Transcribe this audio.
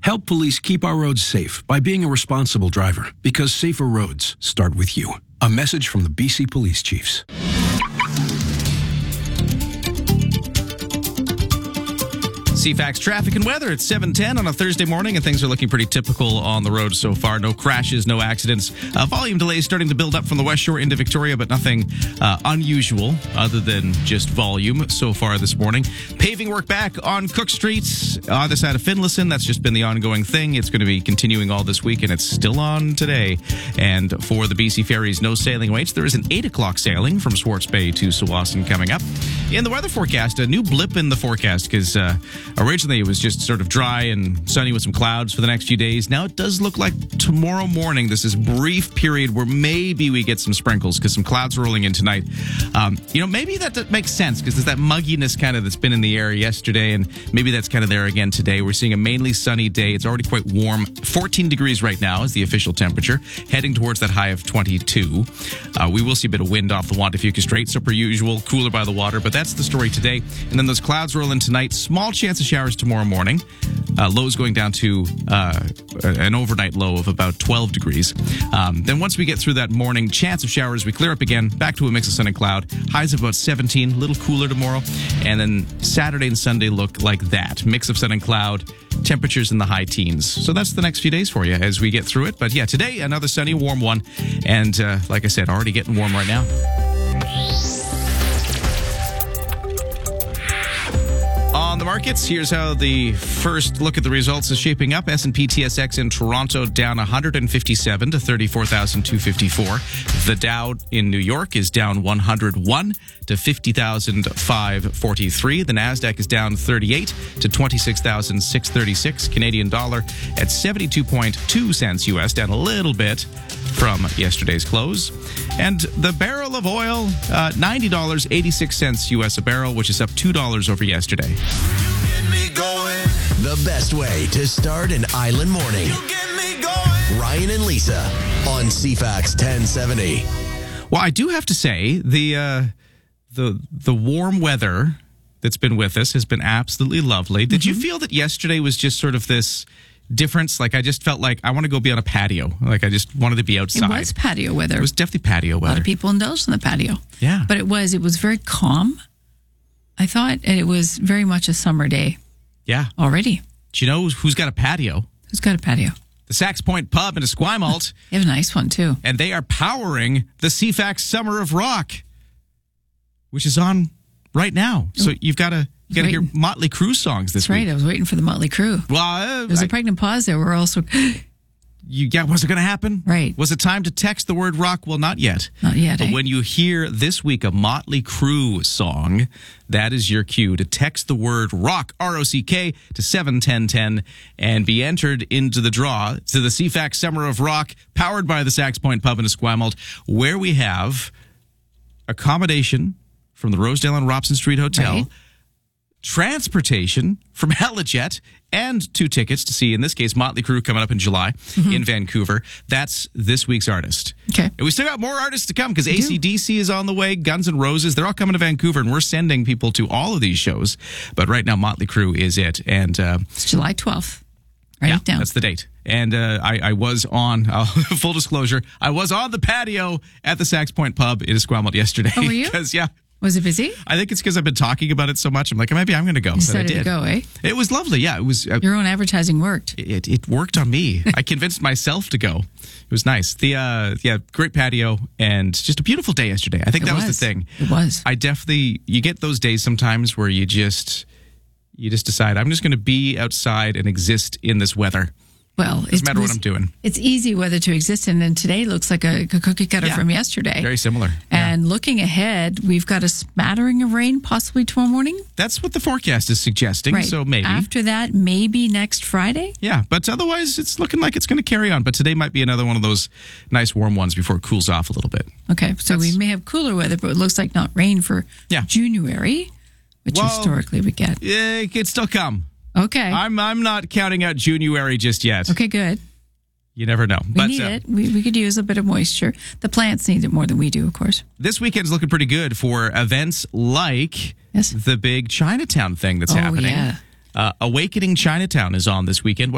Help police keep our roads safe by being a responsible driver, because safer roads start with you. A message from the BC Police Chiefs. CFAX traffic and weather. It's 7:10 on a Thursday morning, and things are looking pretty typical on the road so far. No crashes, no accidents. Volume delays starting to build up from the West Shore into Victoria, but nothing unusual other than just volume so far this morning. Paving work back on Cook Street, other side of Finlayson. That's just been the ongoing thing. It's going to be continuing all this week, and it's still on today. And for the BC Ferries, no sailing waits. There is an 8 o'clock sailing from Swartz Bay to Tsawwassen coming up. In the weather forecast, a new blip in the forecast, because originally it was just sort of dry and sunny with some clouds for the next few days. Now it does look like tomorrow morning, this is brief period where maybe we get some sprinkles because some clouds are rolling in tonight. Maybe that makes sense because there's that mugginess kind of that's been in the air yesterday, and maybe that's kind of there again today. We're seeing a mainly sunny day. It's already quite warm. 14 degrees right now is the official temperature, heading towards that high of 22. We will see a bit of wind off the Juan de Fuca Strait, so per usual, cooler by the water, but that's the story today. And then those clouds roll in tonight. Small chance of showers tomorrow morning. Lows going down to an overnight low of about 12 degrees. Then once we get through that morning, chance of showers, we clear up again, back to a mix of sun and cloud. Highs of about 17, a little cooler tomorrow. And then Saturday and Sunday look like that. Mix of sun and cloud, temperatures in the high teens. So that's the next few days for you as we get through it. But yeah, today, another sunny, warm one. And like I said, already getting warm right now. On the markets, here's how the first look at the results is shaping up. S&P TSX in Toronto down 157 to 34,254. The Dow in New York is down 101 to 50,543. The Nasdaq is down 38 to 26,636. Canadian dollar at 72.2 cents US, down a little bit from yesterday's close. And the barrel of oil, $90.86 US a barrel, which is up $2 over yesterday. The best way to start an island morning. Ryan and Lisa on CFAX 1070. Well, I do have to say, the warm weather that's been with us has been absolutely lovely. Did you feel that yesterday was just sort of this difference? Like, I just felt like I want to go be on a patio. Like, I just wanted to be outside. It was patio weather. It was definitely patio weather. A lot of people indulged in the patio. Yeah. But it was very calm, I thought, and it was very much a summer day. Yeah. Already. Do you know who's got a patio? Who's got a patio? The Sax Point Pub in Esquimalt. They have a nice one, too. And they are powering the CFAX Summer of Rock, which is on right now. So you've got to hear Motley Crue songs this week. That's right. I was waiting for the Motley Crue. Well, there was a pregnant pause there. We're also... was it going to happen? Right. Was it time to text the word rock? Well, not yet. Not yet. But when you hear this week a Motley Crue song, that is your cue to text the word rock, R-O-C-K, to 71010 and be entered into the draw to the CFAX Summer of Rock, powered by the Sax Point Pub in Esquimalt, where we have accommodation from the Rosedale and Robson Street Hotel, right, transportation from Helijet, and 2 tickets to see, in this case, Motley Crue coming up in July in Vancouver. That's this week's artist. Okay. And we still got more artists to come because AC/DC is on the way, Guns N' Roses, they're all coming to Vancouver, and we're sending people to all of these shows. But right now, Motley Crue is it. And it's July 12th. Write it down. That's the date. And I was on, full disclosure, I was on the patio at the Sax Point Pub in Esquimalt yesterday. Oh, were you? Because, Was it busy? I think it's because I've been talking about it so much. I'm like, maybe I'm going to go. You decided to go, eh? It was lovely. Yeah, it was. Your own advertising worked. It worked on me. I convinced myself to go. It was nice. The great patio and just a beautiful day yesterday. I think that was the thing. It was. You get those days sometimes where you just decide, I'm just going to be outside and exist in this weather. Well, it doesn't matter what I'm doing. It's easy weather to exist in, and today looks like a cookie cutter from yesterday. Very similar. And looking ahead, we've got a smattering of rain possibly tomorrow morning. That's what the forecast is suggesting, right. So maybe. After that, maybe next Friday. Yeah, but otherwise it's looking like it's going to carry on. But today might be another one of those nice warm ones before it cools off a little bit. Okay, so we may have cooler weather, but it looks like not rain for January, which historically we get. Yeah, it could still come. Okay. I'm not counting out January just yet. Okay, good. You never know. We need it. We could use a bit of moisture. The plants need it more than we do, of course. This weekend's looking pretty good for events like the big Chinatown thing that's happening. Yeah. Awakening Chinatown is on this weekend.